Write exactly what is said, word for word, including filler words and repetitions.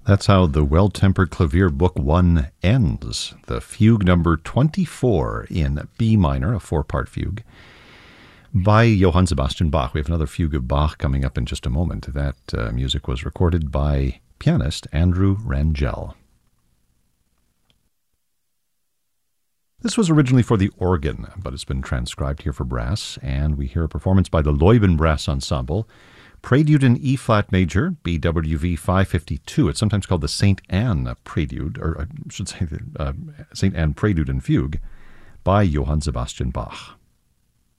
That's how the Well-Tempered Clavier Book one ends. The fugue number twenty-four in B minor, a four-part fugue, by Johann Sebastian Bach. We have another fugue of Bach coming up in just a moment. That uh, music was recorded by pianist Andrew Rangel. This was originally for the organ, but it's been transcribed here for brass, and we hear a performance by the Leuben Brass Ensemble, Prelude in E-flat major, B W V five fifty-two. It's sometimes called the Saint Anne Prelude, or I should say the uh, Saint Anne Prelude and Fugue, by Johann Sebastian Bach.